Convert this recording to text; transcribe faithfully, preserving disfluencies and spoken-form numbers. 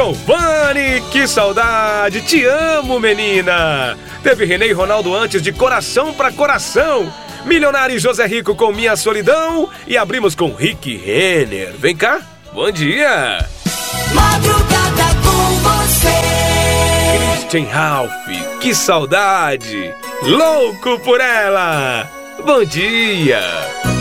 Giovanni, que saudade! Te amo, menina! Teve René e Ronaldo antes de Coração pra Coração. Milionário e José Rico com Minha Solidão. E abrimos com Rick Renner. Vem cá, bom dia! Madrugada com você. Christian Ralph, que saudade! Louco por ela! Bom dia!